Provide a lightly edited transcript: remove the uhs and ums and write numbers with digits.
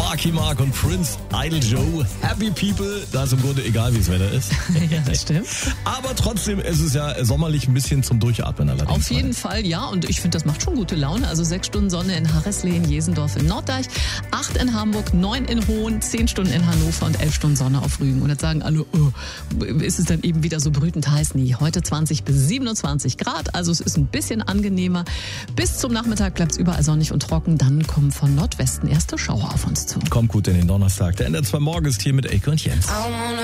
Marky Mark und Prince Idol Joe. Happy People. Da ist im Grunde egal, wie das Wetter ist. Ja, das stimmt. Aber trotzdem ist es ja sommerlich ein bisschen zum Durchatmen allerdings. Auf jeden Fall, ja. Und ich finde, das macht schon gute Laune. Also 6 Stunden Sonne in Harreslehen, Jesendorf in Norddeich, 8 in Hamburg, 9 in Hohn, 10 Stunden in Hannover und 11 Stunden Sonne auf Rügen. Und jetzt sagen alle, ist es dann eben wieder so brütend heiß? Nee, heute 20 bis 27 Grad. Also es ist ein bisschen angenehmer. Bis zum Nachmittag bleibt es überall sonnig und trocken. Dann kommen von Nordwesten erste Schauer auf uns zu. Kommt gut in den Donnerstag. Der NDR 2 Morgen ist hier mit Elke und Jens.